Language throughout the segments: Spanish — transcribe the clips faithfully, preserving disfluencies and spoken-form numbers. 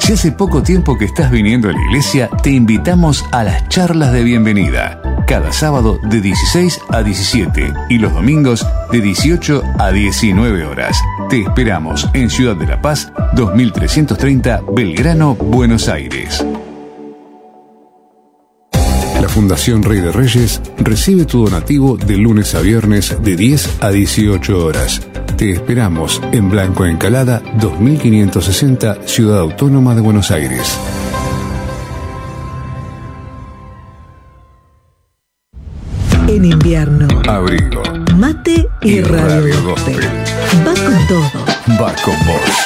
Si hace poco tiempo que estás viniendo a la iglesia, te invitamos a las charlas de bienvenida. Cada sábado de dieciséis a diecisiete y los domingos de dieciocho a diecinueve horas. Te esperamos en Ciudad de la Paz, dos mil trescientos treinta, Belgrano, Buenos Aires. La Fundación Rey de Reyes recibe tu donativo de lunes a viernes de diez a dieciocho horas. Te esperamos en Blanco Encalada, dos mil quinientos sesenta, Ciudad Autónoma de Buenos Aires. En invierno, abrigo, mate y, y radio, radio gospel. Va con todo. Va con vos.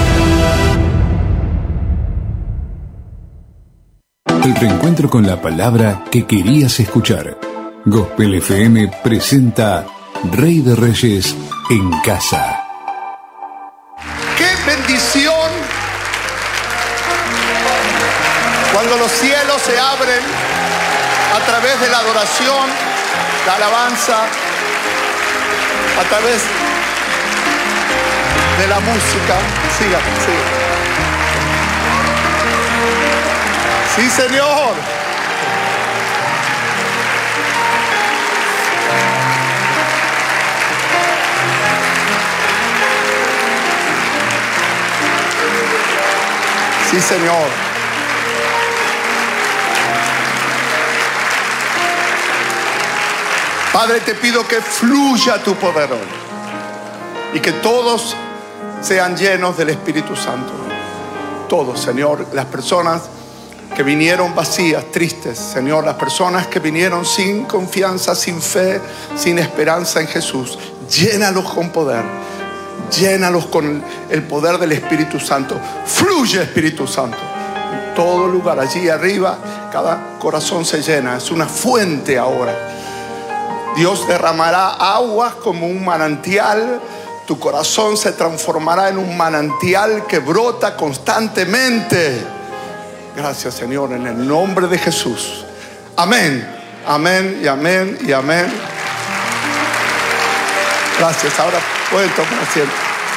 El reencuentro con la palabra que querías escuchar. Gospel F M presenta Rey de Reyes en casa. ¡Qué bendición! Cuando los cielos se abren a través de la adoración, la alabanza, a través de la música. Siga, siga. Sí, Señor. Sí, Señor. Padre, te pido que fluya tu poder hoy y que todos sean llenos del Espíritu Santo. Todos, Señor, las personas que vinieron vacías, tristes, Señor, las personas que vinieron sin confianza, sin fe, sin esperanza en Jesús, llénalos con poder, llénalos con el poder del Espíritu Santo. Fluye, Espíritu Santo, en todo lugar, allí arriba, cada corazón se llena, es una fuente ahora. Dios derramará aguas como un manantial, tu corazón se transformará en un manantial que brota constantemente. Gracias, Señor, en el nombre de Jesús. Amén, amén y amén y amén. Gracias, ahora pueden tomar asiento.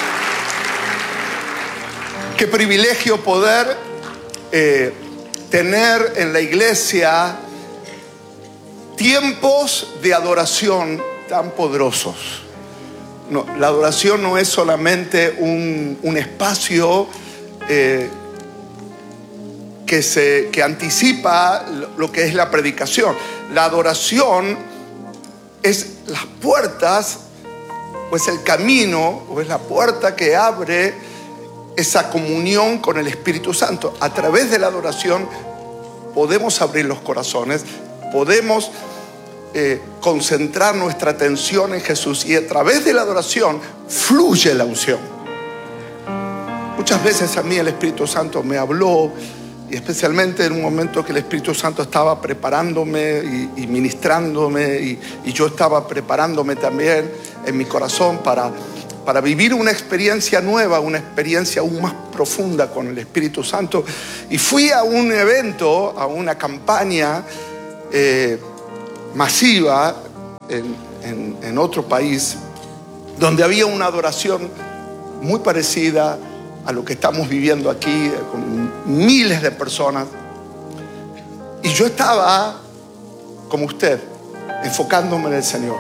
Qué privilegio poder eh, tener en la iglesia tiempos de adoración tan poderosos. No, la adoración no es solamente un, un espacio eh, que, se, que anticipa lo que es la predicación. La adoración es las puertas, o es el camino, o es la puerta que abre esa comunión con el Espíritu Santo. A través de la adoración podemos abrir los corazones, podemos eh, concentrar nuestra atención en Jesús, y a través de la adoración fluye la unción. Muchas veces a mí el Espíritu Santo me habló, y especialmente en un momento que el Espíritu Santo estaba preparándome y, y ministrándome, y, y yo estaba preparándome también en mi corazón para, para vivir una experiencia nueva, una experiencia aún más profunda con el Espíritu Santo. Y fui a un evento, a una campaña eh, masiva en, en, en otro país, donde había una adoración muy parecida a lo que estamos viviendo aquí, con miles de personas. Y yo estaba, como usted, enfocándome en el Señor,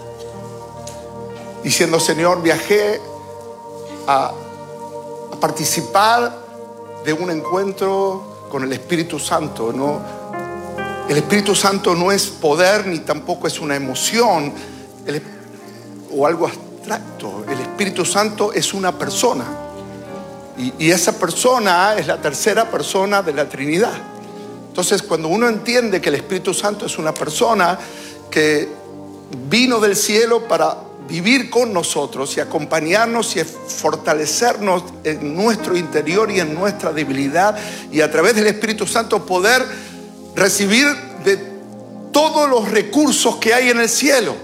diciendo: Señor, viajé a, a participar de un encuentro con el Espíritu Santo, ¿no? El Espíritu Santo no es poder, ni tampoco es una emoción el, o algo abstracto. El Espíritu Santo es una persona. Y, y esa persona es la tercera persona de la Trinidad. Entonces, cuando uno entiende que el Espíritu Santo es una persona que vino del cielo para vivir con nosotros y acompañarnos y fortalecernos en nuestro interior y en nuestra debilidad, y a través del Espíritu Santo poder recibir de todos los recursos que hay en el cielo.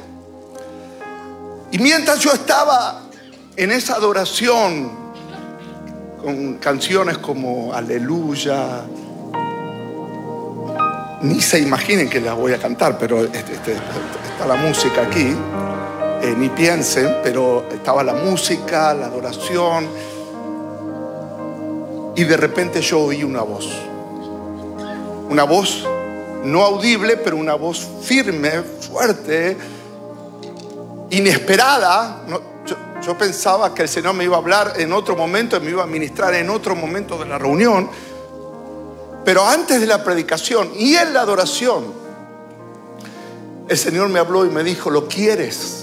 Y mientras yo estaba en esa adoración, con canciones como Aleluya, ni se imaginen que las voy a cantar, pero este, este, está la música aquí, eh, ni piensen, pero estaba la música, la adoración. y de repente yo oí una voz. Una voz no audible, pero una voz firme, fuerte, inesperada. No, yo, yo pensaba que el Señor me iba a hablar en otro momento, me iba a ministrar en otro momento de la reunión. Pero antes de la predicación y en la adoración, el Señor me habló y me dijo: ¿lo quieres?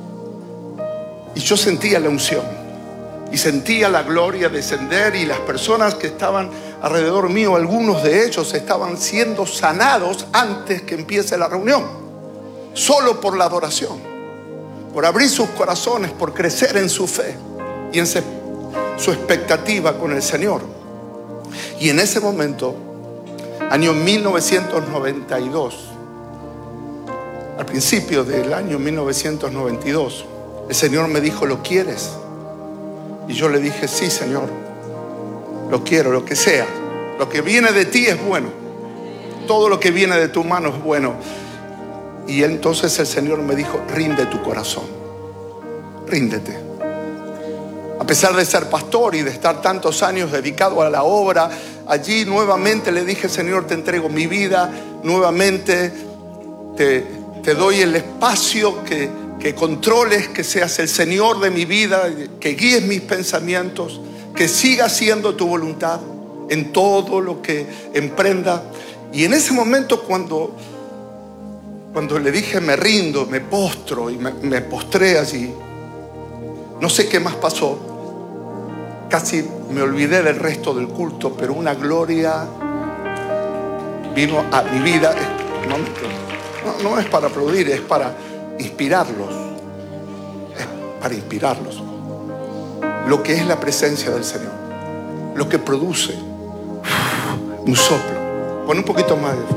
Y yo sentía la unción y sentía la gloria descender, y las personas que estaban alrededor mío, algunos de ellos estaban siendo sanados antes que empiece la reunión, solo por la adoración, por abrir sus corazones, por crecer en su fe y en su expectativa con el Señor. Y en ese momento, año mil novecientos noventa y dos, al principio del año mil novecientos noventa y dos, el Señor me dijo: ¿lo quieres? Y yo le dije: sí, Señor, lo quiero, lo que sea. Lo que viene de ti es bueno. Todo lo que viene de tu mano es bueno. Y entonces el Señor me dijo: rinde tu corazón, ríndete. A pesar de ser pastor y de estar tantos años dedicado a la obra, allí nuevamente le dije: Señor, te entrego mi vida, nuevamente te, te doy el espacio que, que controles, que seas el Señor de mi vida, que guíes mis pensamientos, que siga siendo tu voluntad en todo lo que emprenda. Y en ese momento, cuando, cuando le dije me rindo, me postro y me, me postré allí, no sé qué más pasó. Casi me olvidé del resto del culto, pero una gloria vino a mi vida. No, no es para aplaudir, es para inspirarlos. Es para inspirarlos. Lo que es la presencia del Señor, lo que produce un soplo. Pon un poquito más de...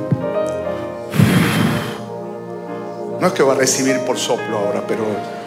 No es que va a recibir por soplo ahora, pero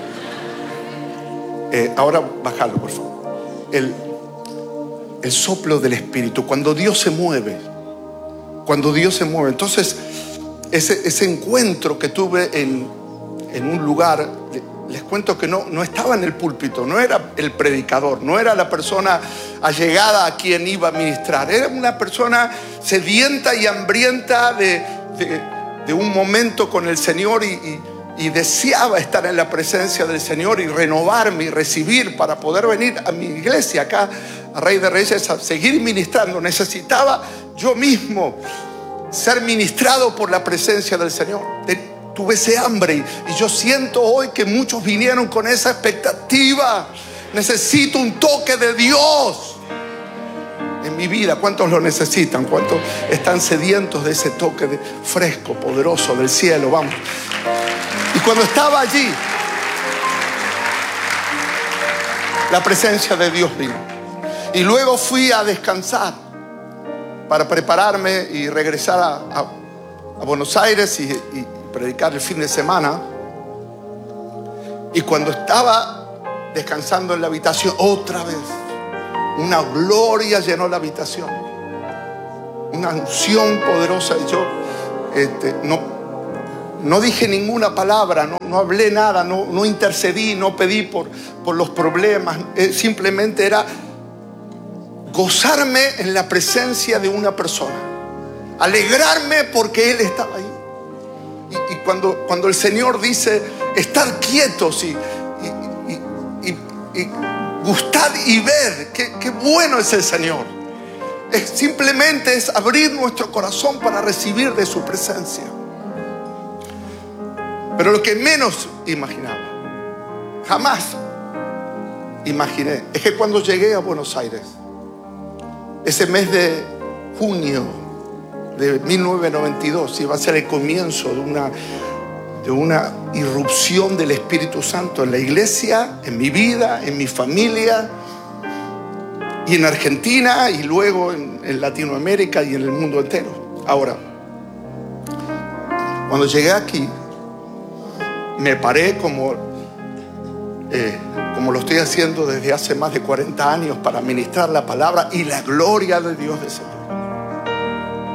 eh, ahora bájalo, por favor. El, el soplo del Espíritu, cuando Dios se mueve, cuando Dios se mueve. Entonces, ese, ese encuentro que tuve en, en un lugar, les cuento que no, no estaba en el púlpito, no era el predicador, no era la persona allegada a quien iba a ministrar, era una persona sedienta y hambrienta de, de, de un momento con el Señor, y, y, y deseaba estar en la presencia del Señor y renovarme y recibir para poder venir a mi iglesia acá, a Rey de Reyes, a seguir ministrando. Necesitaba yo mismo ser ministrado por la presencia del Señor. Tuve ese hambre, y yo siento hoy que muchos vinieron con esa expectativa. Necesito un toque de Dios en mi vida. ¿Cuántos lo necesitan? ¿Cuántos están sedientos de ese toque de fresco, poderoso del cielo? Vamos. Y cuando estaba allí, la presencia de Dios vino. Y luego fui a descansar para prepararme y regresar a, a, a Buenos Aires y, y predicar el fin de semana. Y cuando estaba descansando en la habitación, otra vez una gloria llenó la habitación, una unción poderosa. Y yo este, no, no dije ninguna palabra, no, no hablé nada, no, no intercedí, no pedí por, por los problemas. Eh, simplemente era gozarme en la presencia de una persona, alegrarme porque Él estaba ahí. Y, y cuando, cuando el Señor dice estar quietos y, y, y, y, y gustad y ver qué, qué bueno es el Señor, es simplemente es abrir nuestro corazón para recibir de su presencia. Pero lo que menos imaginaba, jamás imaginé, es que cuando llegué a Buenos Aires, ese mes de junio de mil novecientos noventa y dos, iba a ser el comienzo de una, de una irrupción del Espíritu Santo en la iglesia, en mi vida, en mi familia, y en Argentina, y luego en, en Latinoamérica y en el mundo entero. Ahora, cuando llegué aquí, me paré como, eh, como lo estoy haciendo desde hace más de cuarenta años para ministrar la palabra y la gloria de Dios descendió.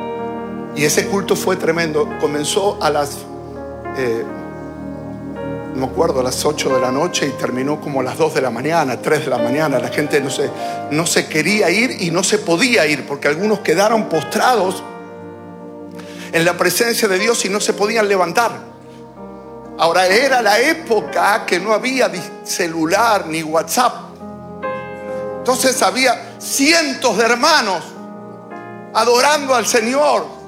Y ese culto fue tremendo. Comenzó a las eh, me acuerdo, a las ocho de la noche y terminó como a las dos de la mañana, tres de la mañana. La gente no se, no se quería ir y no se podía ir porque algunos quedaron postrados en la presencia de Dios y no se podían levantar. Ahora, era la época que no había celular ni WhatsApp. Entonces había cientos de hermanos adorando al Señor.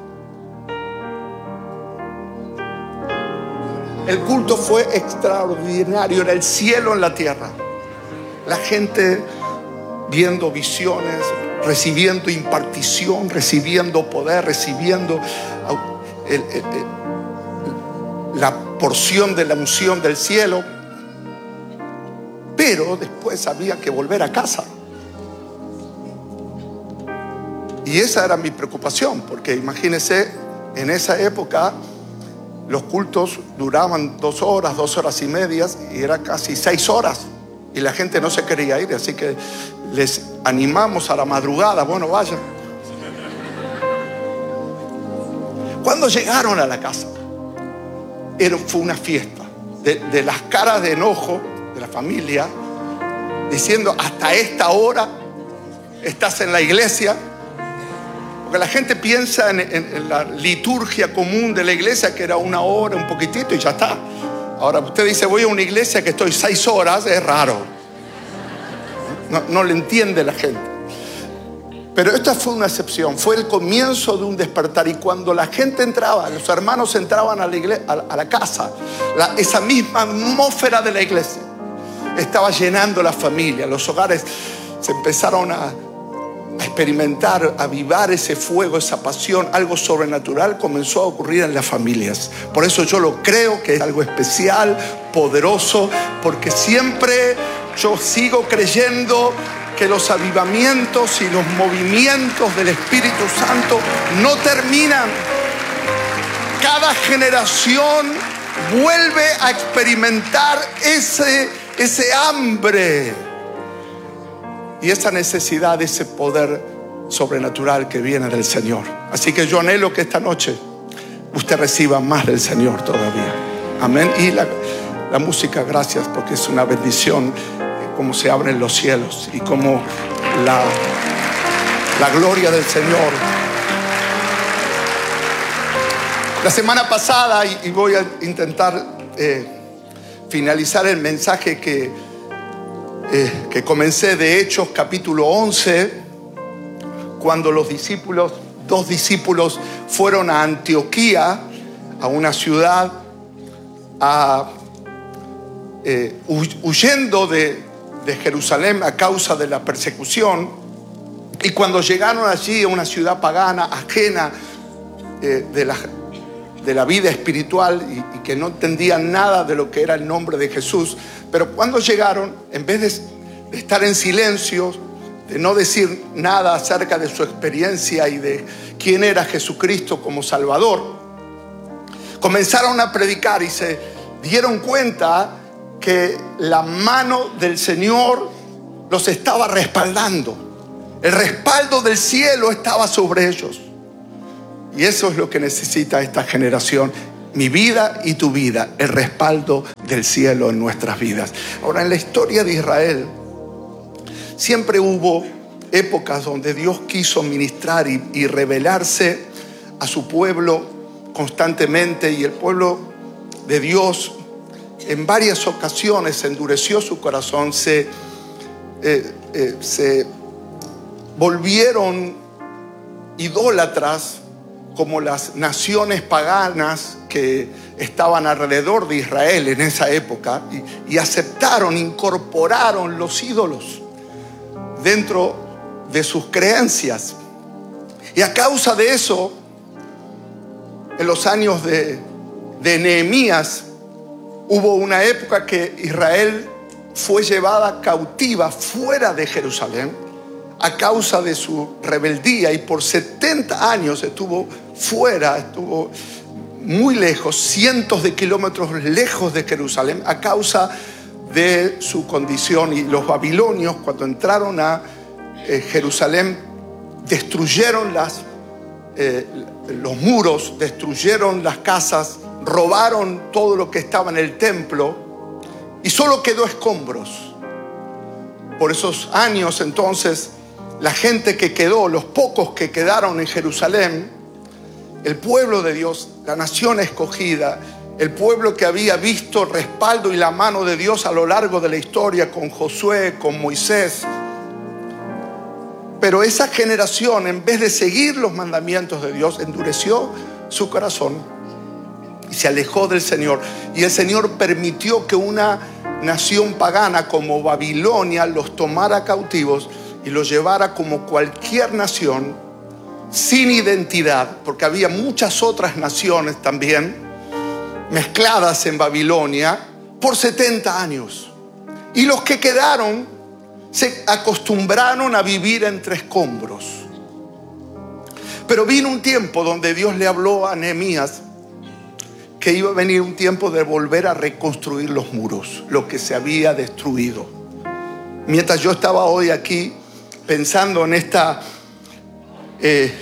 El culto fue extraordinario, era el cielo en la tierra. La gente viendo visiones, recibiendo impartición, recibiendo poder, recibiendo el, el, el, la porción de la unción del cielo. Pero después había que volver a casa. Y esa era mi preocupación, porque imagínense, en esa época los cultos duraban dos horas, dos horas y medias, y era casi seis horas. Y la gente no se quería ir, así que les animamos a la madrugada. Bueno, vayan. Cuando llegaron a la casa, era, fue una fiesta. De, de las caras de enojo de la familia, diciendo: hasta esta hora estás en la iglesia. Porque la gente piensa en, en, en la liturgia común de la iglesia, que era una hora, un poquitito y ya está. Ahora usted dice: voy a una iglesia que estoy seis horas, es raro. No, no le entiende la gente. Pero esta fue una excepción, fue el comienzo de un despertar. Y cuando la gente entraba, los hermanos entraban a la, iglesia, a la, a la casa, la, esa misma atmósfera de la iglesia estaba llenando la familia. Los hogares se empezaron a, a experimentar, a avivar ese fuego, esa pasión. Algo sobrenatural comenzó a ocurrir en las familias. Por eso yo lo creo que es algo especial, poderoso, porque siempre yo sigo creyendo que los avivamientos y los movimientos del Espíritu Santo no terminan. Cada generación vuelve a experimentar ese, ese hambre y esa necesidad, ese poder sobrenatural que viene del Señor. Así que yo anhelo que esta noche usted reciba más del Señor todavía. Amén. Y la, la música, gracias, porque es una bendición. Cómo se abren los cielos y cómo la, la gloria del Señor. La semana pasada, y, y voy a intentar eh, finalizar el mensaje que, eh, que comencé de Hechos capítulo once, cuando los discípulos, dos discípulos fueron a Antioquía, a una ciudad, a, eh, huyendo de de Jerusalén a causa de la persecución. Y cuando llegaron allí a una ciudad pagana, ajena eh, de, la, de la vida espiritual, y, y que no entendían nada de lo que era el nombre de Jesús, pero cuando llegaron, en vez de, de estar en silencio, de no decir nada acerca de su experiencia y de quién era Jesucristo como Salvador, comenzaron a predicar y se dieron cuenta que la mano del Señor los estaba respaldando. El respaldo del cielo estaba sobre ellos. Y eso es lo que necesita esta generación. Mi vida y tu vida, el respaldo del cielo en nuestras vidas. Ahora, en la historia de Israel, siempre hubo épocas donde Dios quiso ministrar y, y revelarse a su pueblo constantemente. Y el pueblo de Dios, en varias ocasiones, endureció su corazón, se, eh, eh, se volvieron idólatras como las naciones paganas que estaban alrededor de Israel en esa época, y, y aceptaron, incorporaron los ídolos dentro de sus creencias. Y a causa de eso, en los años de, de Nehemías, hubo una época que Israel fue llevada cautiva fuera de Jerusalén a causa de su rebeldía, y por setenta años estuvo fuera, estuvo muy lejos, cientos de kilómetros lejos de Jerusalén, a causa de su condición. Y los babilonios, cuando entraron a eh, Jerusalén, destruyeron las, eh, los muros, destruyeron las casas, robaron todo lo que estaba en el templo y solo quedó escombros. Por esos años entonces, la gente que quedó, los pocos que quedaron en Jerusalén, el pueblo de Dios, la nación escogida, el pueblo que había visto el respaldo y la mano de Dios a lo largo de la historia con Josué, con Moisés. Pero esa generación, en vez de seguir los mandamientos de Dios, endureció su corazón y se alejó del Señor. Y el Señor permitió que una nación pagana como Babilonia los tomara cautivos y los llevara como cualquier nación sin identidad, porque había muchas otras naciones también mezcladas en Babilonia por setenta años. Y los que quedaron se acostumbraron a vivir entre escombros. Pero vino un tiempo donde Dios le habló a Nehemías que iba a venir un tiempo de volver a reconstruir los muros, lo que se había destruido. Mientras yo estaba hoy aquí pensando en esta eh,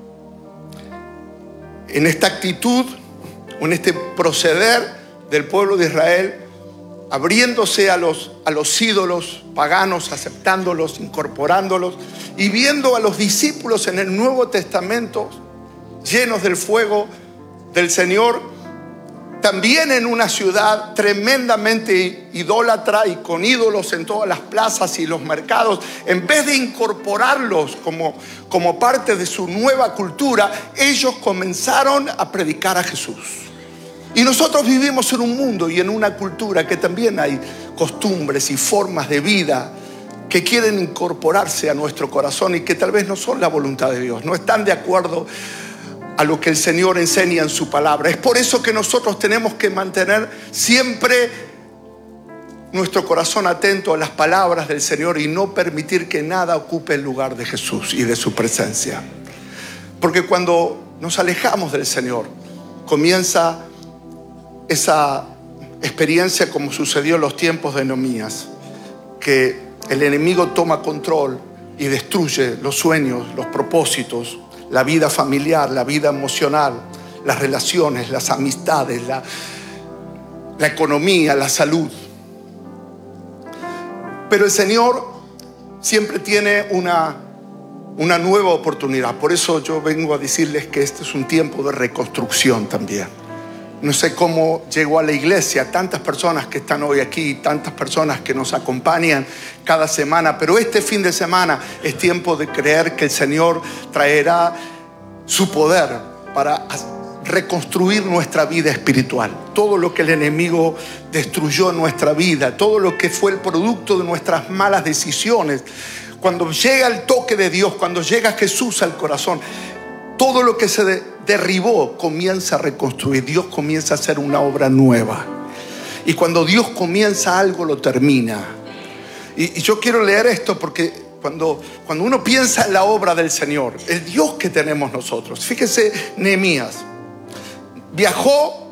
en esta actitud, en este proceder del pueblo de Israel, abriéndose a los, a los ídolos paganos, aceptándolos, incorporándolos, y viendo a los discípulos en el Nuevo Testamento llenos del fuego del Señor, también en una ciudad tremendamente idólatra y con ídolos en todas las plazas y los mercados. En vez de incorporarlos como, como parte de su nueva cultura, ellos comenzaron a predicar a Jesús. Y nosotros vivimos en un mundo y en una cultura que también hay costumbres y formas de vida que quieren incorporarse a nuestro corazón y que tal vez no son la voluntad de Dios, no están de acuerdo a lo que el Señor enseña en su palabra. Es por eso que nosotros tenemos que mantener siempre nuestro corazón atento a las palabras del Señor y no permitir que nada ocupe el lugar de Jesús y de su presencia. Porque cuando nos alejamos del Señor, comienza esa experiencia como sucedió en los tiempos de Nehemías, que el enemigo toma control y destruye los sueños, los propósitos, la vida familiar, la vida emocional, las relaciones, las amistades, la, la economía, la salud. Pero el Señor siempre tiene una, una nueva oportunidad. Por eso yo vengo a decirles que este es un tiempo de reconstrucción también. No sé cómo llegó a la iglesia tantas personas que están hoy aquí, tantas personas que nos acompañan cada semana, pero este fin de semana es tiempo de creer que el Señor traerá su poder para reconstruir nuestra vida espiritual. Todo lo que el enemigo destruyó en nuestra vida, todo lo que fue el producto de nuestras malas decisiones, cuando llega el toque de Dios, cuando llega Jesús al corazón, todo lo que se de, derribó comienza a reconstruir. Dios comienza a hacer una obra nueva. Y cuando Dios comienza algo, lo termina. Y, y yo quiero leer esto porque cuando, cuando uno piensa en la obra del Señor, el Dios que tenemos nosotros. Fíjese, Nehemías viajó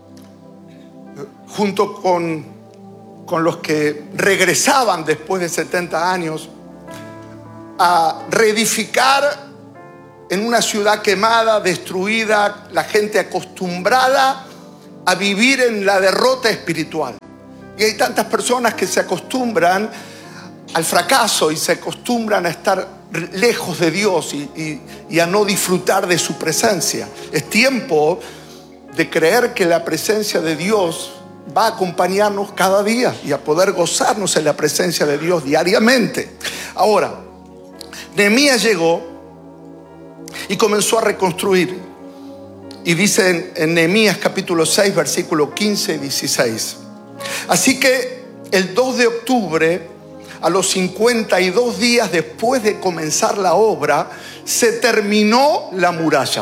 junto con, con los que regresaban después de setenta años a reedificar en una ciudad quemada, destruida, la gente acostumbrada a vivir en la derrota espiritual. Y hay tantas personas que se acostumbran al fracaso y se acostumbran a estar lejos de Dios y, y, y a no disfrutar de su presencia. Es tiempo de creer que la presencia de Dios va a acompañarnos cada día y a poder gozarnos en la presencia de Dios diariamente. Ahora, Nehemías llegó y comenzó a reconstruir. Y dice en, en Nehemías capítulo seis, versículo quince y dieciséis. Así que el dos de octubre, a los cincuenta y dos días después de comenzar la obra, se terminó la muralla.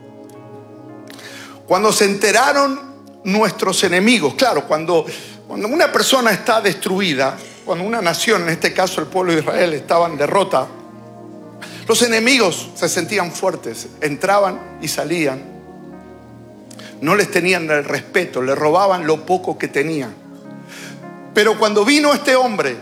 Cuando se enteraron nuestros enemigos, claro, cuando, cuando una persona está destruida, cuando una nación, en este caso el pueblo de Israel, estaba en derrota, los enemigos se sentían fuertes, entraban y salían. No les tenían el respeto, les robaban lo poco que tenían. Pero cuando vino este hombre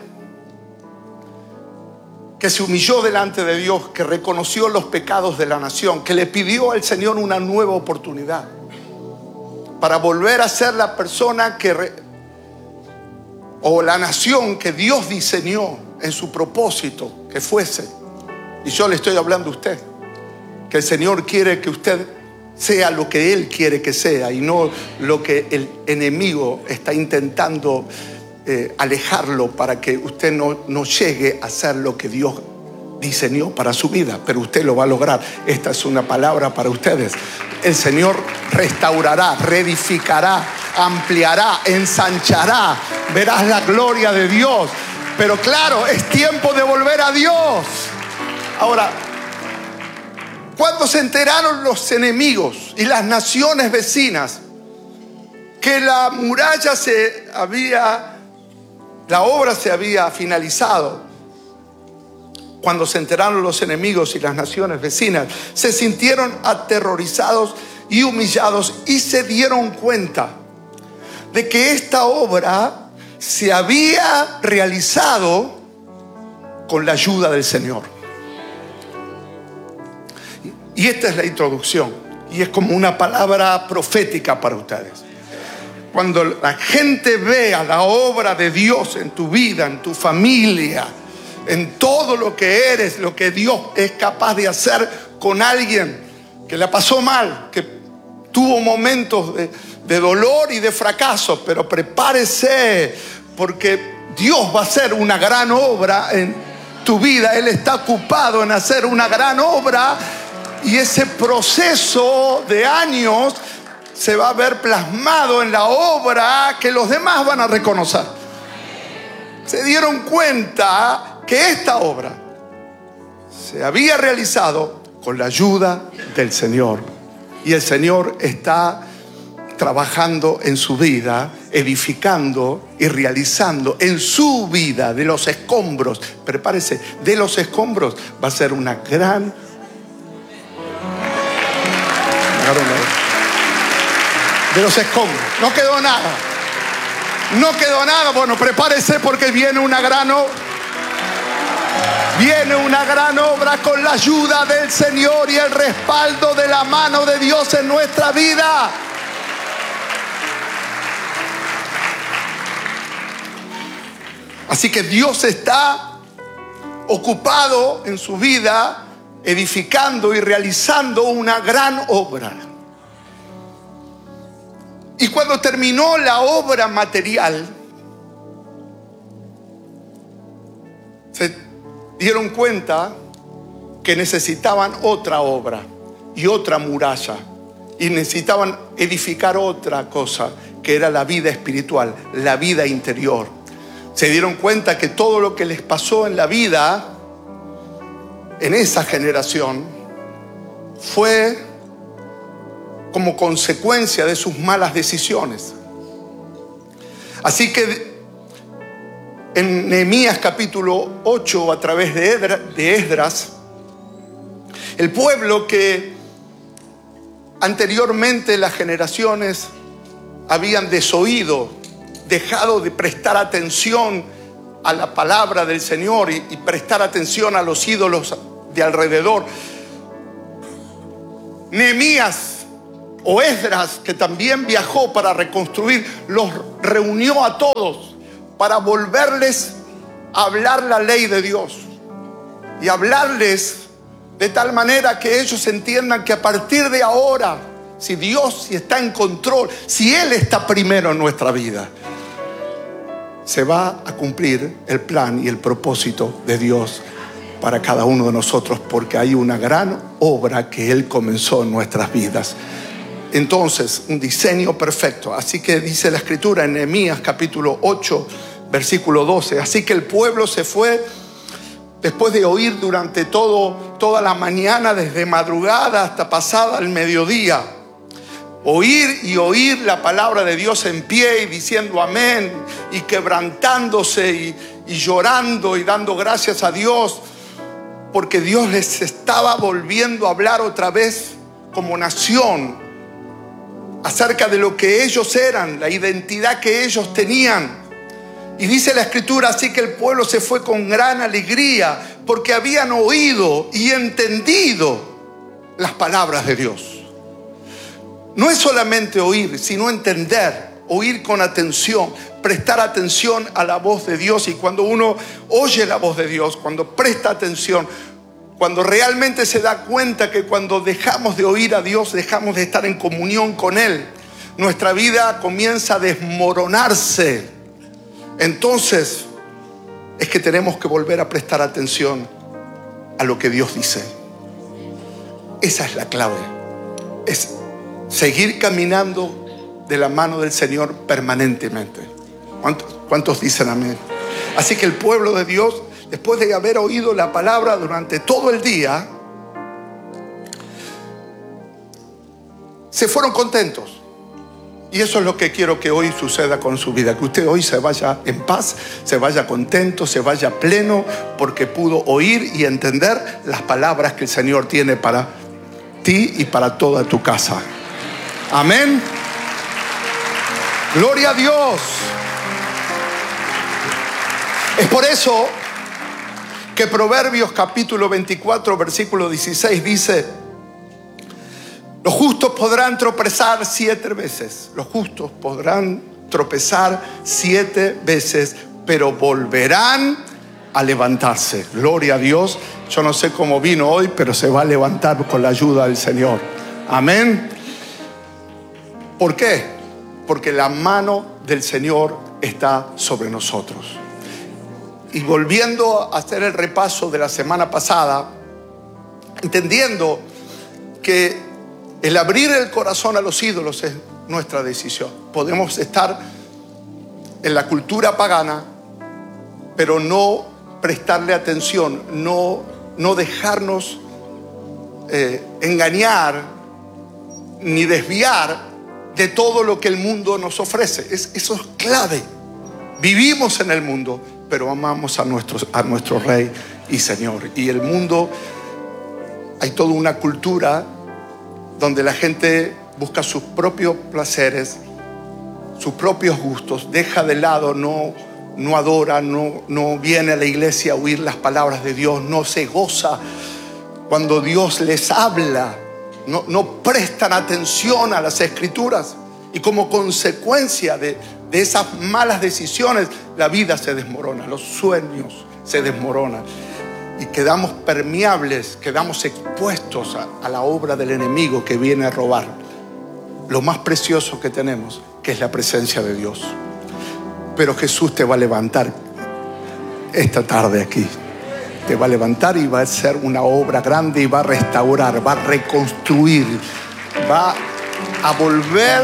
que se humilló delante de Dios, que reconoció los pecados de la nación, que le pidió al Señor una nueva oportunidad para volver a ser la persona que, re, o la nación que Dios diseñó en su propósito que fuese. Y yo le estoy hablando a usted, que el Señor quiere que usted sea lo que Él quiere que sea y no lo que el enemigo está intentando eh, alejarlo para que usted no, no llegue a ser lo que Dios diseñó para su vida. Pero usted lo va a lograr. Esta es una palabra para ustedes. El Señor restaurará, reedificará, ampliará, ensanchará. Verás la gloria de Dios. Pero claro, es tiempo de volver a Dios. Ahora, cuando se enteraron los enemigos y las naciones vecinas que la muralla se había, la obra se había finalizado, cuando se enteraron los enemigos y las naciones vecinas, se sintieron aterrorizados y humillados y se dieron cuenta de que esta obra se había realizado con la ayuda del Señor. Y esta es la introducción, y es como una palabra profética para ustedes. Cuando la gente vea la obra de Dios en tu vida, en tu familia, en todo lo que eres, lo que Dios es capaz de hacer con alguien que la pasó mal, que tuvo momentos de, de dolor y de fracaso, pero prepárese, porque Dios va a hacer una gran obra en tu vida. Él está ocupado en hacer una gran obra. Y ese proceso de años se va a ver plasmado en la obra que los demás van a reconocer. Se dieron cuenta que esta obra se había realizado con la ayuda del Señor. Y el Señor está trabajando en su vida, edificando y realizando en su vida de los escombros. Prepárese, de los escombros va a ser una gran de los escombros. No quedó nada. No quedó nada. Bueno, prepárese porque viene una gran obra. Viene una gran obra con la ayuda del Señor y el respaldo de la mano de Dios en nuestra vida. Así que Dios está ocupado en su vida, edificando y realizando una gran obra. Y cuando terminó la obra material, se dieron cuenta que necesitaban otra obra y otra muralla. Y necesitaban edificar otra cosa, que era la vida espiritual, la vida interior. Se dieron cuenta que todo lo que les pasó en la vida, en esa generación, fue como consecuencia de sus malas decisiones. Así que en Nehemías capítulo ocho, a través de, Edra, de Esdras, el pueblo que anteriormente las generaciones habían desoído, dejado de prestar atención a la palabra del Señor y, y prestar atención a los ídolos de alrededor, Nehemías o Esdras, que también viajó para reconstruir, los reunió a todos para volverles a hablar la ley de Dios y hablarles de tal manera que ellos entiendan que a partir de ahora, si Dios si está en control, si Él está primero en nuestra vida, se va a cumplir el plan y el propósito de Dios para cada uno de nosotros, porque hay una gran obra que Él comenzó en nuestras vidas. Entonces, un diseño perfecto. Así que dice la Escritura en Nehemías capítulo ocho, versículo doce. Así que el pueblo se fue después de oír durante todo, toda la mañana, desde madrugada hasta pasada el mediodía. Oír y oír la palabra de Dios en pie y diciendo amén y quebrantándose y, y llorando y dando gracias a Dios, porque Dios les estaba volviendo a hablar otra vez como nación acerca de lo que ellos eran, la identidad que ellos tenían. Y dice la Escritura, así que el pueblo se fue con gran alegría, porque habían oído y entendido las palabras de Dios. No es solamente oír, sino entender, oír con atención, prestar atención a la voz de Dios. Y cuando uno oye la voz de Dios, cuando presta atención, cuando realmente se da cuenta que cuando dejamos de oír a Dios, dejamos de estar en comunión con Él, nuestra vida comienza a desmoronarse. Entonces es que tenemos que volver a prestar atención a lo que Dios dice. Esa es la clave. Es seguir caminando de la mano del Señor permanentemente. ¿Cuántos, cuántos dicen amén? Así que el pueblo de Dios, después de haber oído la palabra durante todo el día, se fueron contentos. Y eso es lo que quiero que hoy suceda con su vida. Que usted hoy se vaya en paz, se vaya contento, se vaya pleno, porque pudo oír y entender las palabras que el Señor tiene para ti y para toda tu casa. Amén. Gloria a Dios. Es por eso que Proverbios capítulo veinticuatro, versículo dieciséis dice: los justos podrán tropezar siete veces. Los justos podrán tropezar siete veces, pero volverán a levantarse. Gloria a Dios. Yo no sé cómo vino hoy, pero se va a levantar con la ayuda del Señor. Amén. ¿Por qué? Porque la mano del Señor está sobre nosotros. Y volviendo a hacer el repaso de la semana pasada, entendiendo que el abrir el corazón a los ídolos es nuestra decisión. Podemos estar en la cultura pagana, pero no prestarle atención, no, no dejarnos eh, engañar ni desviar de todo lo que el mundo nos ofrece. Es, eso es clave. Vivimos en el mundo, pero amamos a nuestro, a nuestro Rey y Señor. Y el mundo, hay toda una cultura donde la gente busca sus propios placeres, sus propios gustos, deja de lado, no, no adora, no, no viene a la iglesia a oír las palabras de Dios, no se goza cuando Dios les habla, no, no prestan atención a las Escrituras. Y como consecuencia de, de esas malas decisiones, la vida se desmorona, los sueños se desmoronan. Y quedamos permeables, quedamos expuestos a, a la obra del enemigo que viene a robar lo más precioso que tenemos, que es la presencia de Dios. Pero Jesús te va a levantar esta tarde aquí. Te va a levantar y va a hacer una obra grande y va a restaurar, va a reconstruir, va a volver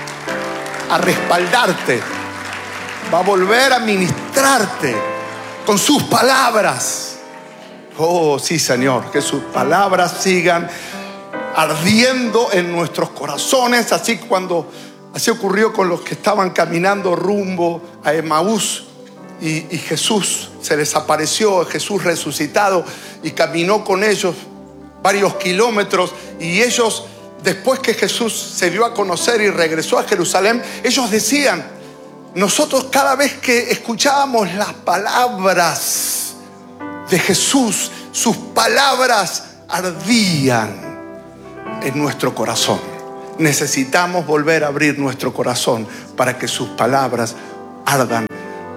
a respaldarte, va a volver a ministrarte con sus palabras. Oh, sí, Señor, que sus palabras sigan ardiendo en nuestros corazones. Así cuando así ocurrió con los que estaban caminando rumbo a Emaús y, y Jesús se les apareció, Jesús resucitado, y caminó con ellos varios kilómetros. Y ellos, después que Jesús se dio a conocer y regresó a Jerusalén, ellos decían: nosotros cada vez que escuchábamos las palabras de Jesús, sus palabras ardían en nuestro corazón. Necesitamos volver a abrir nuestro corazón para que sus palabras ardan,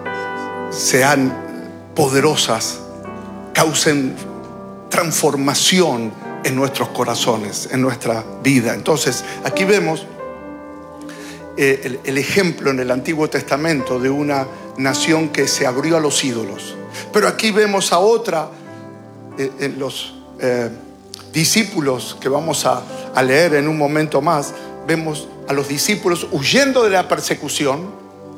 sean poderosas, causen transformación en nuestros corazones, en nuestra vida. Entonces, aquí vemos eh, el, el ejemplo en el Antiguo Testamento de una nación que se abrió a los ídolos. Pero aquí vemos a otra, eh, en los eh, discípulos que vamos a, a leer en un momento más. Vemos a los discípulos huyendo de la persecución.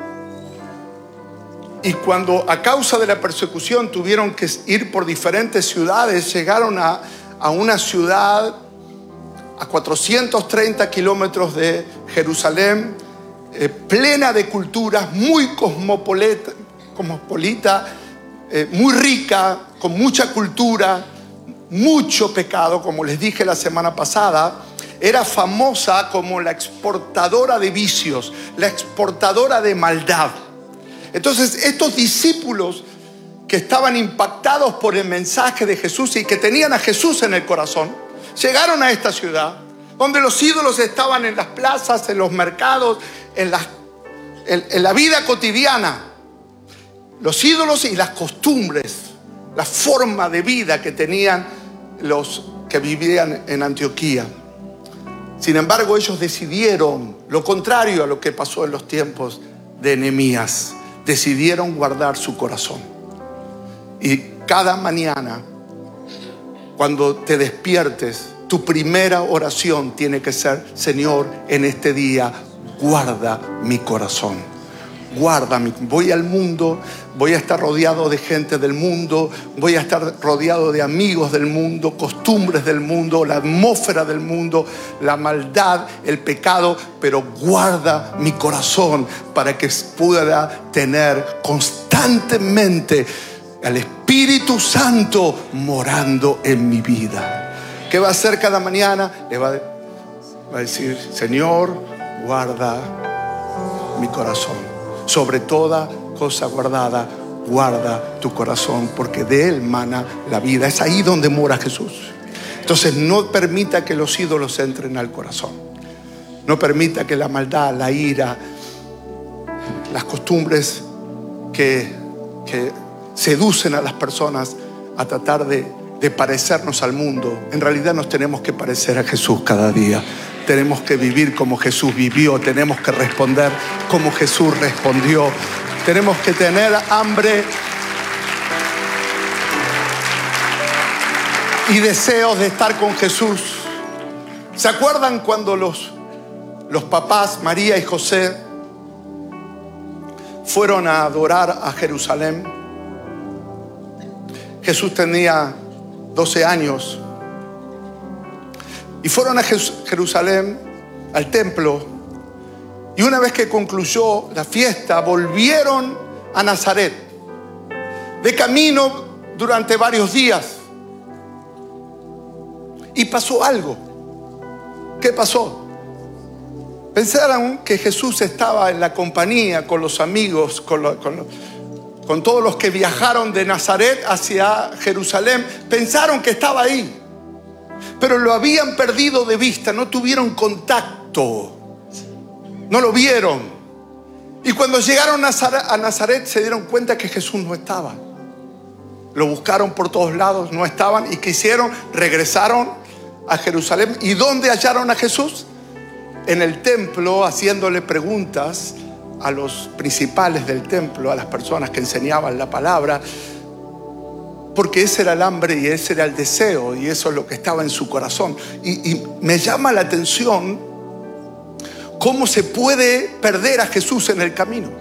Y cuando a causa de la persecución tuvieron que ir por diferentes ciudades, llegaron a, a una ciudad a cuatrocientos treinta kilómetros de Jerusalén, eh, plena de culturas, muy cosmopolita, cosmopolita eh, muy rica, con mucha cultura, mucho pecado. Como les dije la semana pasada, era famosa como la exportadora de vicios, la exportadora de maldad. Entonces, estos discípulos que estaban impactados por el mensaje de Jesús y que tenían a Jesús en el corazón, llegaron a esta ciudad donde los ídolos estaban en las plazas, en los mercados, en las, en, en la vida cotidiana, los ídolos y las costumbres, la forma de vida que tenían los que vivían en Antioquía. Sin embargo, ellos decidieron lo contrario a lo que pasó en los tiempos de Nehemías. Decidieron guardar su corazón. Y cada mañana, cuando te despiertes, tu primera oración tiene que ser: Señor, en este día, guarda mi corazón. Guarda mi... Voy al mundo, voy a estar rodeado de gente del mundo, voy a estar rodeado de amigos del mundo, costumbres del mundo, la atmósfera del mundo, la maldad, el pecado, pero guarda mi corazón para que pueda tener constantemente al Espíritu Santo morando en mi vida. ¿Qué va a hacer cada mañana? Le va a, va a decir: Señor, guarda mi corazón. Sobre toda cosa guardada, guarda tu corazón, porque de él mana la vida. Es ahí donde mora Jesús. Entonces no permita que los ídolos entren al corazón. No permita que la maldad, la ira, las costumbres que, que seducen a las personas a tratar de, de parecernos al mundo. En realidad nos tenemos que parecer a Jesús cada día. Tenemos que vivir como Jesús vivió. Tenemos que responder como Jesús respondió. Tenemos que tener hambre y deseos de estar con Jesús. ¿Se acuerdan cuando los, los papás, María y José, fueron a adorar a Jerusalén? Jesús tenía doce años. Y fueron a Jerusalén, al templo, y una vez que concluyó la fiesta, volvieron a Nazaret. De camino durante varios días. Y pasó algo. ¿Qué pasó? Pensaron que Jesús estaba en la compañía, con los amigos, con, lo, con, lo, con todos los que viajaron de Nazaret hacia Jerusalén. Pensaron que estaba ahí. Pero lo habían perdido de vista, no tuvieron contacto, no lo vieron. Y cuando llegaron a Nazaret se dieron cuenta que Jesús no estaba. Lo buscaron por todos lados, no estaban. ¿Y qué hicieron? Regresaron a Jerusalén. ¿Y dónde hallaron a Jesús? En el templo, haciéndole preguntas a los principales del templo, a las personas que enseñaban la palabra. Porque ese era el hambre y ese era el deseo, y eso es lo que estaba en su corazón. Y, y me llama la atención cómo se puede perder a Jesús en el camino.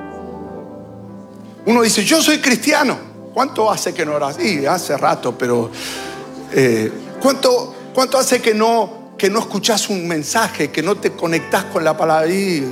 Uno dice: yo soy cristiano. ¿Cuánto hace que no oras? Sí, hace rato, pero eh, ¿cuánto, ¿cuánto hace que no, que no escuchás un mensaje, que no te conectás con la palabra? Y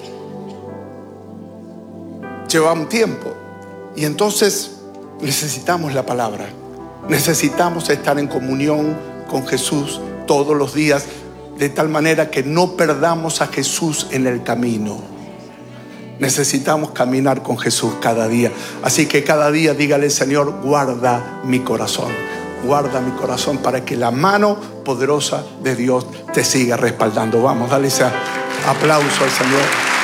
lleva un tiempo. Y entonces necesitamos la palabra. Necesitamos estar en comunión con Jesús todos los días, de tal manera que no perdamos a Jesús en el camino. Necesitamos caminar con Jesús cada día. Así que cada día dígale: Señor, guarda mi corazón. Guarda mi corazón para que la mano poderosa de Dios te siga respaldando. Vamos, dale ese aplauso al Señor.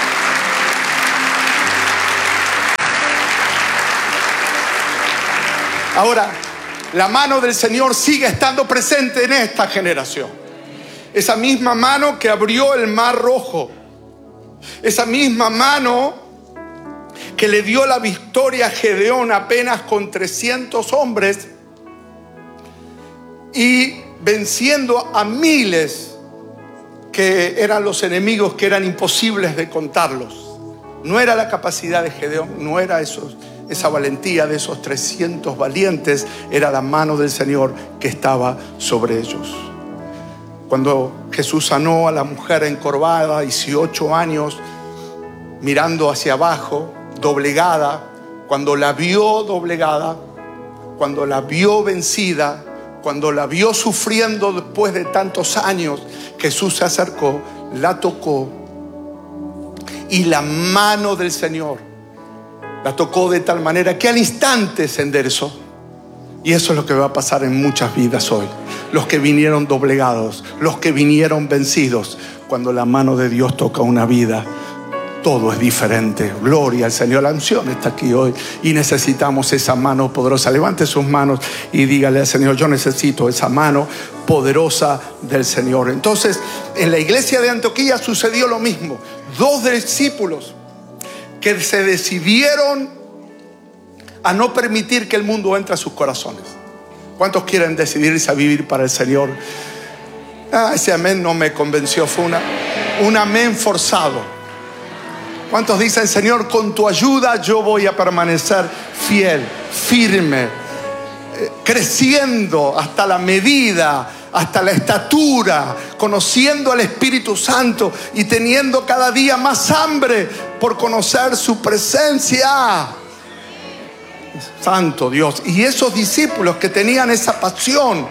Ahora, la mano del Señor sigue estando presente en esta generación. Esa misma mano que abrió el Mar Rojo. Esa misma mano que le dio la victoria a Gedeón apenas con trescientos hombres y venciendo a miles que eran los enemigos, que eran imposibles de contarlos. No era la capacidad de Gedeón, no era esos, esa valentía de esos trescientos valientes, era la mano del Señor que estaba sobre ellos. Cuando Jesús sanó a la mujer encorvada, dieciocho años, mirando hacia abajo, doblegada, cuando la vio doblegada, cuando la vio vencida, cuando la vio sufriendo después de tantos años, Jesús se acercó, la tocó y la mano del Señor la tocó de tal manera que al instante se enderezó. Y eso es lo que va a pasar en muchas vidas hoy. Los que vinieron doblegados, los que vinieron vencidos, cuando la mano de Dios toca una vida, todo es diferente. Gloria al Señor. La unción está aquí hoy y necesitamos esa mano poderosa. Levante sus manos y dígale al Señor: yo necesito esa mano poderosa del Señor. Entonces, en la iglesia de Antioquía sucedió lo mismo. Dos discípulos que se decidieron a no permitir que el mundo entre a sus corazones. ¿Cuántos quieren decidirse a vivir para el Señor? Ah, ese amén no me convenció. Fue una, un amén forzado. ¿Cuántos dicen: Señor, con tu ayuda yo voy a permanecer fiel, firme, eh, creciendo hasta la medida, hasta la estatura, conociendo al Espíritu Santo y teniendo cada día más hambre por conocer su presencia? Santo Dios. Y esos discípulos que tenían esa pasión,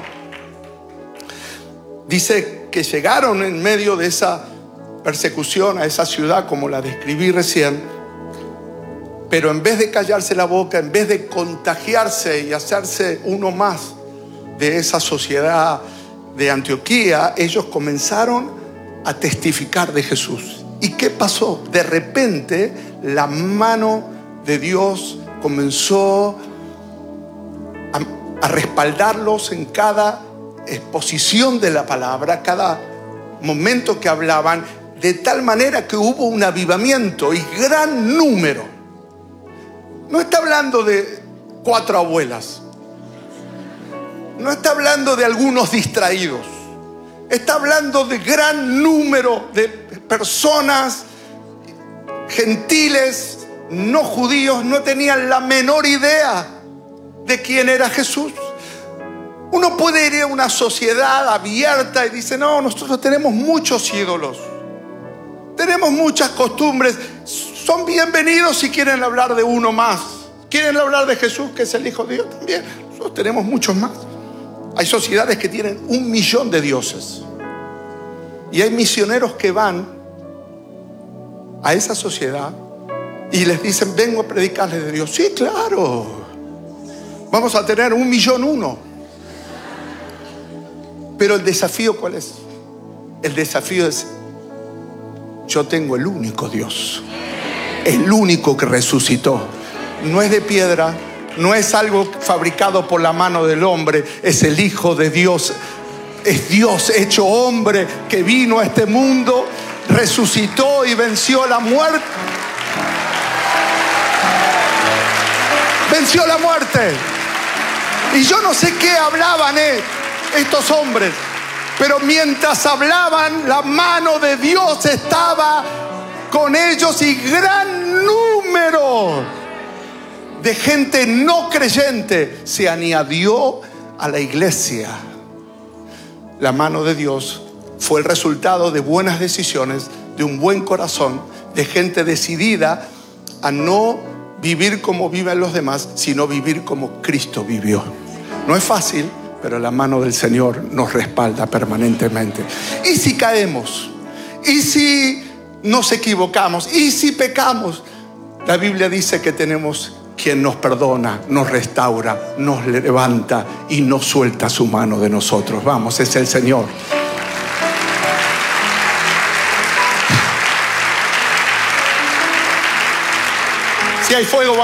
dice que llegaron en medio de esa persecución a esa ciudad como la describí recién, pero en vez de callarse la boca, en vez de contagiarse y hacerse uno más de esa sociedad de Antioquía, ellos comenzaron a testificar de Jesús. ¿Y qué pasó? De repente la mano de Dios comenzó a, a respaldarlos en cada exposición de la palabra, cada momento que hablaban, de tal manera que hubo un avivamiento y gran número. No está hablando de cuatro abuelas, no está hablando de algunos distraídos, está hablando de gran número de personas gentiles, no judíos, no tenían la menor idea de quién era Jesús. Uno puede ir a una sociedad abierta y dice: no, nosotros tenemos muchos ídolos, tenemos muchas costumbres, son bienvenidos si quieren hablar de uno más. Quieren hablar de Jesús, que es el Hijo de Dios, también. Nosotros tenemos muchos más. Hay sociedades que tienen un millón de dioses. Y hay misioneros que van a esa sociedad y les dicen: vengo a predicarles de Dios. Sí, claro. Vamos a tener un millón uno. Pero el desafío, ¿cuál es? El desafío es: yo tengo el único Dios, el único que resucitó. No es de piedra, no es algo fabricado por la mano del hombre, es el Hijo de Dios. Es Dios hecho hombre que vino a este mundo, resucitó y venció la muerte. Venció la muerte. Y yo no sé qué hablaban eh, estos hombres, pero mientras hablaban, la mano de Dios estaba con ellos y gran número de gente no creyente se añadió a la iglesia. La mano de Dios fue el resultado de buenas decisiones, de un buen corazón, de gente decidida a no vivir como viven los demás, sino vivir como Cristo vivió. No es fácil, pero la mano del Señor nos respalda permanentemente. ¿Y si caemos? ¿Y si nos equivocamos? ¿Y si pecamos? La Biblia dice que tenemos quien nos perdona, nos restaura, nos levanta y no suelta su mano de nosotros. Vamos, es el Señor. Si hay fuego,